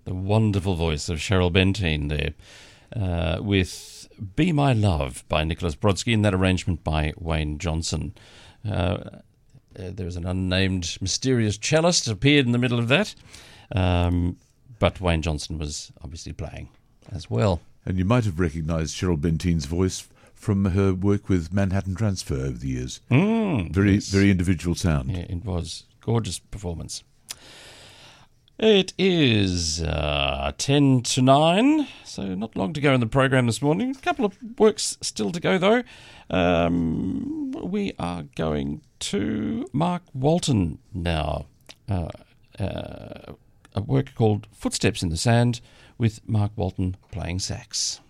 The wonderful voice of Cheryl Benteen there, with Be My Love by Nicholas Brodsky, and that arrangement by Wayne Johnson. There's an unnamed mysterious cellist appeared in the middle of that, but Wayne Johnson was obviously playing as well. And you might have recognised Cheryl Benteen's voice from her work with Manhattan Transfer over the years. Very individual sound. Yeah, it was gorgeous performance. It is 10 to 9, so not long to go in the program this morning. A couple of works still to go, though. We are going to Mark Walton now. A work called Footsteps in the Sand with Mark Walton playing sax.